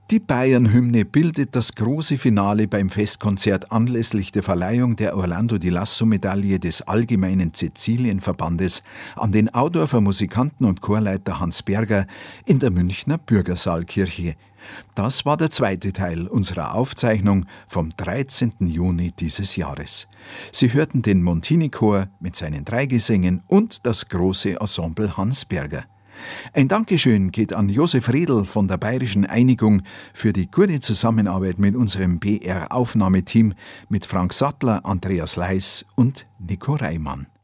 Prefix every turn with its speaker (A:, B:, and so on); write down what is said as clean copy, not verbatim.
A: Die Bayern-Hymne bildet das große Finale beim Festkonzert anlässlich der Verleihung der Orlando di Lasso-Medaille des Allgemeinen Cäcilienverbandes an den Audorfer Musikanten und Chorleiter Hans Berger in der Münchner Bürgersaalkirche. Das war der zweite Teil unserer Aufzeichnung vom 13. Juni dieses Jahres. Sie hörten den Montini-Chor mit seinen 3 Gesängen und das große Ensemble Hans Berger. Ein Dankeschön geht an Josef Redl von der Bayerischen Einigung für die gute Zusammenarbeit mit unserem BR-Aufnahmeteam mit Frank Sattler, Andreas Leis und Nico Reimann.